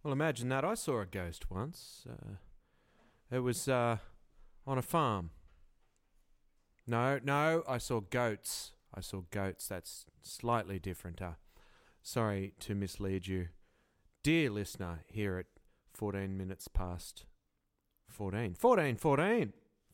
Well, imagine that. I saw a ghost once. It was on a farm. No, I saw goats. That's slightly different. Sorry to mislead you. Dear listener, here at 14 minutes past 14 on the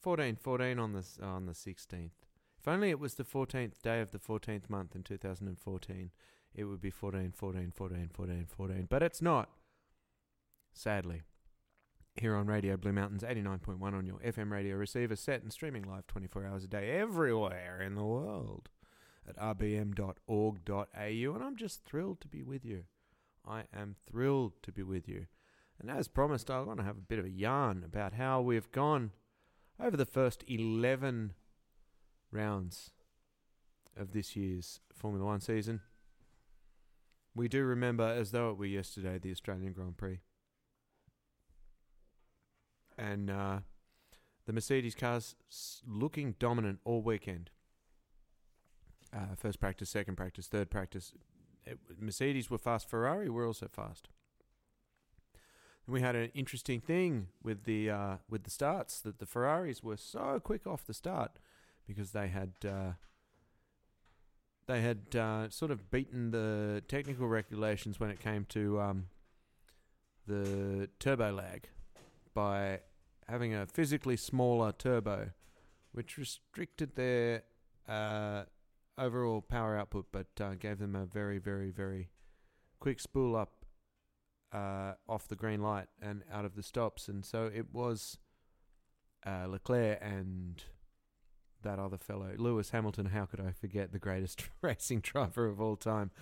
16th. If only it was the 14th day of the 14th month in 2014, it would be 14. But it's not. Sadly. Here on Radio Blue Mountains 89.1 on your FM radio receiver, set and streaming live 24 hours a day everywhere in the world at rbm.org.au, and I'm just thrilled to be with you. I am thrilled to be with you. And as promised, I want to have a bit of a yarn about how we've gone over the first 11 rounds of this year's Formula One season. We do remember, as though it were yesterday, the Australian Grand Prix. And the Mercedes cars looking dominant all weekend. First practice, second practice, third practice. Mercedes were fast. Ferrari were also fast. And we had an interesting thing with the starts, that the Ferraris were so quick off the start because they had sort of beaten the technical regulations when it came to the turbo lag by having a physically smaller turbo, which restricted their overall power output, but gave them a very, very, very quick spool up off the green light and out of the stops. And so it was Leclerc and that other fellow, Lewis Hamilton. How could I forget the greatest racing driver of all time?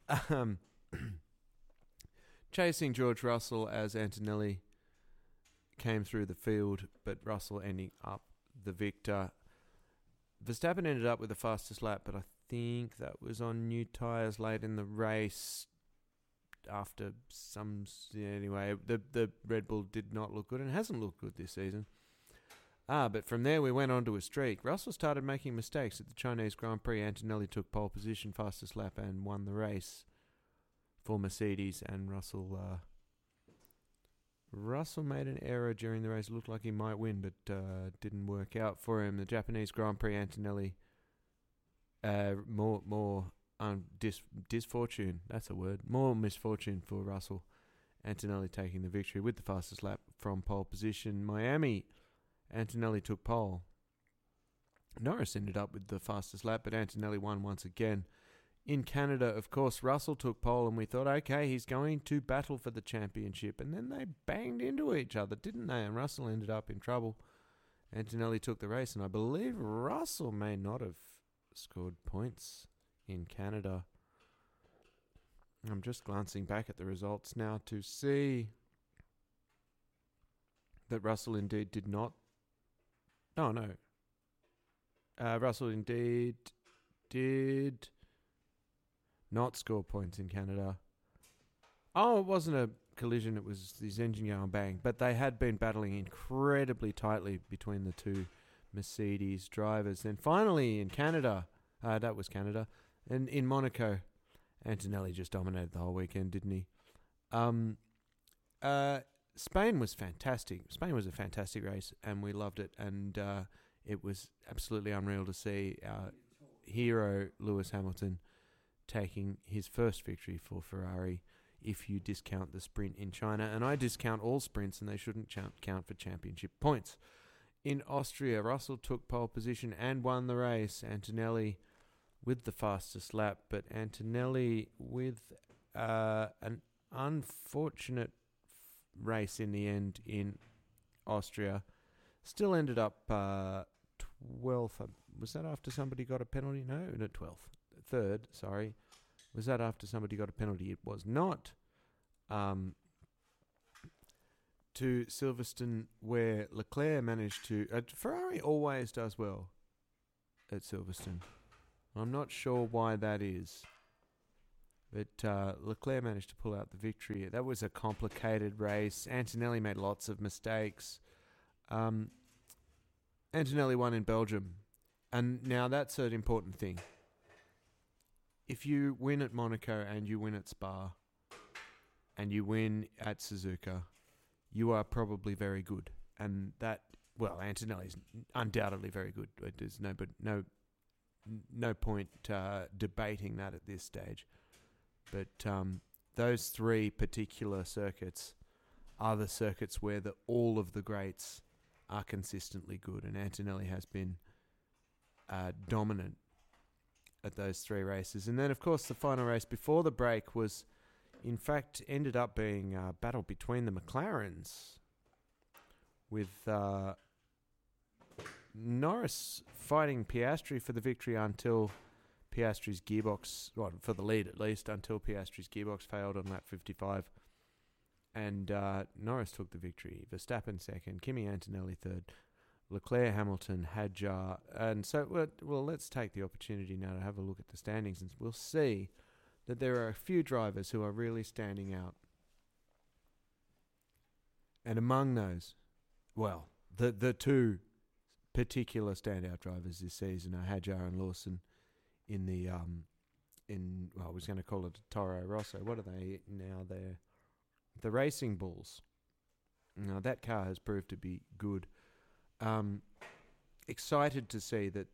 Chasing George Russell as Antonelli came through the field, but Russell ending up the victor. Verstappen ended up with the fastest lap, but I think that was on new tyres late in the race. After anyway, the Red Bull did not look good and hasn't looked good this season. But from there we went on to a streak. Russell started making mistakes at the Chinese Grand Prix. Antonelli took pole position, fastest lap, and won the race for Mercedes. And Russell made an error during the race. It looked like he might win, but didn't work out for him. The Japanese Grand Prix, Antonelli, more disfortune. That's a word. More misfortune for Russell. Antonelli taking the victory with the fastest lap from pole position. Miami, Antonelli took pole. Norris ended up with the fastest lap, but Antonelli won once again. In Canada, of course, Russell took pole, and we thought, okay, he's going to battle for the championship. And then they banged into each other, didn't they? And Russell ended up in trouble. Antonelli took the race, and I believe Russell may not have scored points in Canada. I'm just glancing back at the results now to see that Russell indeed did not. Oh, no. Russell indeed did not score points in Canada. Oh, it wasn't a collision, it was his engine going bang. But they had been battling incredibly tightly between the two Mercedes drivers. And finally in Canada, that was Canada, and in Monaco, Antonelli just dominated the whole weekend, didn't he? Spain was fantastic. Spain was a fantastic race, and we loved it. And it was absolutely unreal to see our hero Lewis Hamilton taking his first victory for Ferrari, if you discount the sprint in China. And I discount all sprints, and they shouldn't count for championship points. In Austria, Russell took pole position and won the race. Antonelli with the fastest lap, but Antonelli with an unfortunate race in the end in Austria. Still ended up 12th. Was that after somebody got a penalty? No, not 12th. Third, sorry. Was that after somebody got a penalty? It was not. To Silverstone, where Leclerc managed to... Ferrari always does well at Silverstone. I'm not sure why that is. But Leclerc managed to pull out the victory. That was a complicated race. Antonelli made lots of mistakes. Antonelli won in Belgium. And now that's an important thing. If you win at Monaco and you win at Spa, and you win at Suzuka, you are probably very good. And that, well, Antonelli's undoubtedly very good. There's no point debating that at this stage. But those three particular circuits are the circuits where all of the greats are consistently good, and Antonelli has been dominant at those three races. And then, of course, the final race before the break was, in fact, ended up being a battle between the McLarens, with Norris fighting Piastri for the victory until Piastri's gearbox, well, for the lead at least, until Piastri's gearbox failed on lap 55. And Norris took the victory. Verstappen second, Kimi Antonelli third, Leclerc, Hamilton, Hadjar. And so, well, let's take the opportunity now to have a look at the standings, and we'll see that there are a few drivers who are really standing out. And among those, well, the two particular standout drivers this season are Hadjar and Lawson in the I was going to call it Toro Rosso. What are they now? They're the Racing Bulls. Now that car has proved to be good. Excited to see that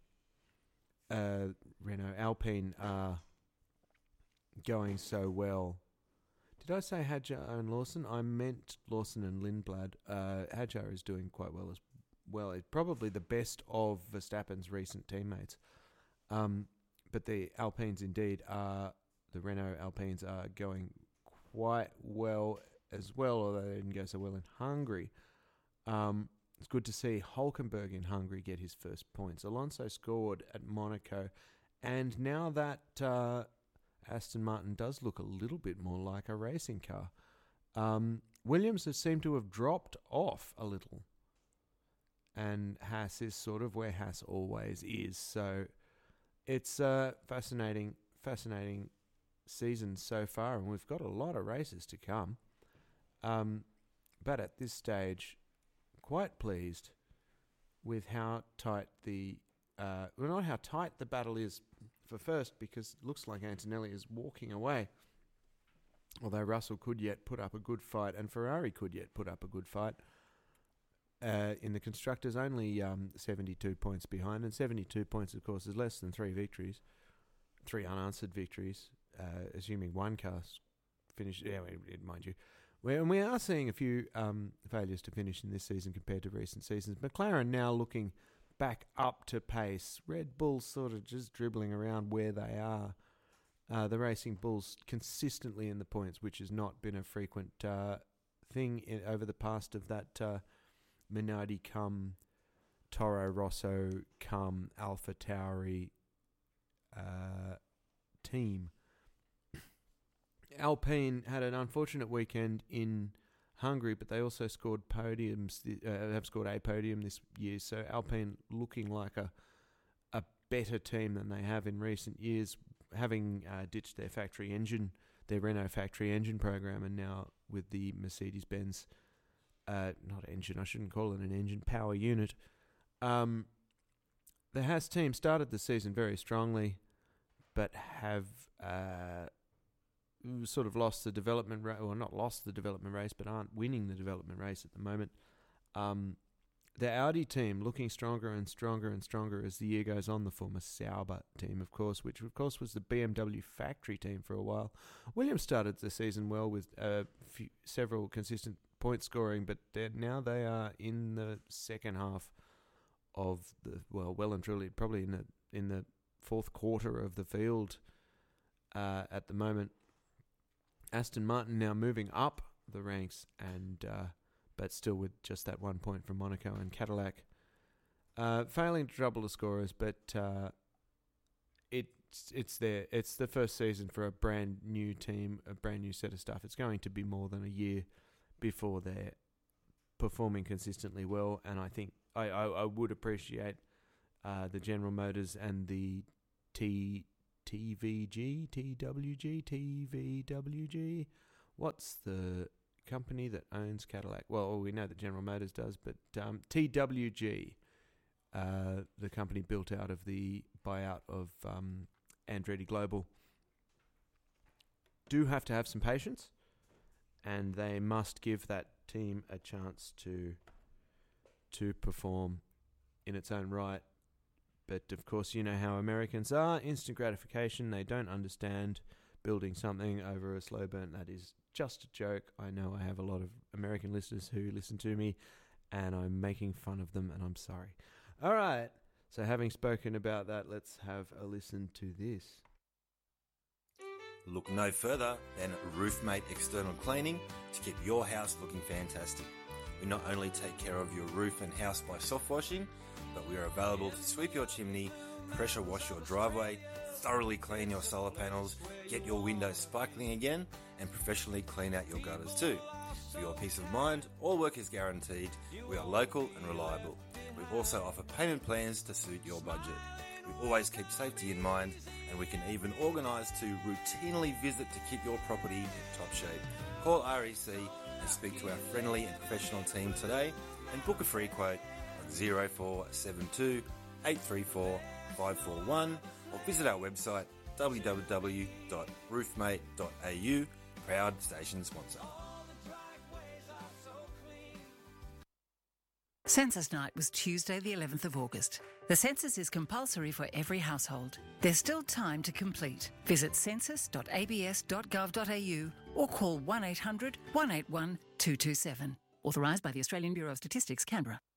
Renault Alpine are going so well. Did I say Hadjar and Lawson? I meant Lawson and Lindblad. Hadjar is doing quite well as well. It's probably the best of Verstappen's recent teammates. But the Alpines indeed are, the Renault Alpines are going quite well as well, although they didn't go so well in Hungary. It's good to see Hulkenberg in Hungary get his first points. Alonso scored at Monaco, and now that Aston Martin does look a little bit more like a racing car. Williams has seemed to have dropped off a little, and Haas is sort of where Haas always is. So it's a fascinating season so far, and we've got a lot of races to come. But at this stage, quite pleased with how tight not how tight the battle is for first, because it looks like Antonelli is walking away. Although Russell could yet put up a good fight, and Ferrari could yet put up a good fight. In the constructors, only 72 points behind, and 72 points, of course, is less than 3 unanswered victories, assuming one car finished. Yeah, mind you. We are seeing a few failures to finish in this season compared to recent seasons. McLaren now looking back up to pace. Red Bull sort of just dribbling around where they are. The Racing Bulls consistently in the points, which has not been a frequent thing over the past of that Minardi come Toro Rosso come Alpha Tauri team. Alpine had an unfortunate weekend in Hungary, but they also scored podiums. Have scored a podium this year. So Alpine looking like a better team than they have in recent years, having ditched their factory engine, their Renault factory engine program, and now with the Mercedes-Benz, not engine, I shouldn't call it an engine, power unit. The Haas team started the season very strongly, but have sort of lost the development race, or not lost the development race, but aren't winning the development race at the moment. The Audi team looking stronger and stronger and stronger as the year goes on. The former Sauber team, of course, which of course was the BMW factory team for a while. Williams started the season well with several consistent point scoring, but now they are in the second half of the well and truly probably in the fourth quarter of the field at the moment. Aston Martin now moving up the ranks, and but still with just that 1 point from Monaco, and Cadillac failing to double the scorers, but it's the first season for a brand new team, a brand new set of stuff. It's going to be more than a year before they're performing consistently well, and I think I would appreciate the General Motors and the TWG. What's the company that owns Cadillac? Well, we know that General Motors does, but TWG, the company built out of the buyout of Andretti Global, do have to have some patience. and they must give that team a chance to perform in its own right. But of course, you know how Americans are. Instant gratification. They don't understand building something over a slow burn. That is just a joke. I know I have a lot of American listeners who listen to me, and I'm making fun of them, and I'm sorry. All right. So having spoken about that, let's have a listen to this. Look no further than Roofmate External Cleaning to keep your house looking fantastic. We not only take care of your roof and house by soft washing, but we are available to sweep your chimney, pressure wash your driveway, thoroughly clean your solar panels, get your windows sparkling again, and professionally clean out your gutters too. For your peace of mind, all work is guaranteed. We are local and reliable. We also offer payment plans to suit your budget. We always keep safety in mind, and we can even organise to routinely visit to keep your property in top shape. Call REC and speak to our friendly and professional team today and book a free quote on 0472 834 541 or visit our website www.roofmate.au, proud station sponsor. Census Night was Tuesday the 11th of August. The census is compulsory for every household. There's still time to complete. Visit census.abs.gov.au or call 1800 181 227. Authorised by the Australian Bureau of Statistics, Canberra.